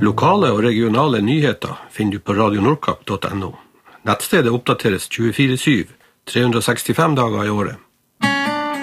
Lokale og regionale nyheter finner du på radionordkapp.no. Nettstedet oppdateres 24/7, 365 dager i året.